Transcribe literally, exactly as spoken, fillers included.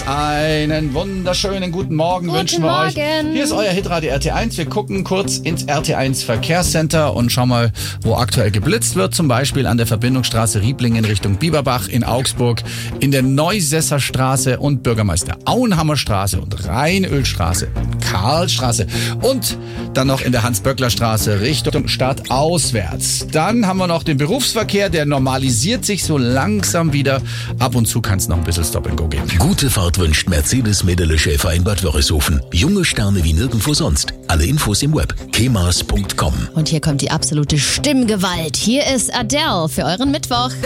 Einen wunderschönen guten Morgen Guten wünschen wir Morgen. euch. Hier ist euer Hitradio R T eins. Wir gucken kurz ins R T eins Verkehrscenter und schauen mal, wo aktuell geblitzt wird. Zum Beispiel an der Verbindungsstraße Rieblingen Richtung Bieberbach in Augsburg, in der Neusesser Straße und Bürgermeister Auenhammer Straße und Rheinölstraße, Karlstraße und dann noch in der Hans-Böckler-Straße Richtung Stadt auswärts. Dann haben wir noch den Berufsverkehr, der normalisiert sich so langsam wieder. Ab und zu kann es noch ein bisschen Stop and Go geben. Gute Fahrt wünscht Mercedes-Medele Schäfer in Bad Wörishofen. Junge Sterne wie nirgendwo sonst. Alle Infos im Web kemas punkt com. Und hier kommt die absolute Stimmgewalt. Hier ist Adele für euren Mittwoch.